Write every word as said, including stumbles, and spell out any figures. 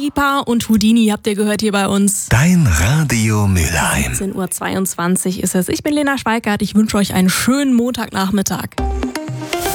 Lipa und Houdini habt ihr gehört hier bei uns. Dein Radio Mülheim. siebzehn Uhr zweiundzwanzig ist es. Ich bin Lena Schweikart. Ich wünsche euch einen schönen Montagnachmittag.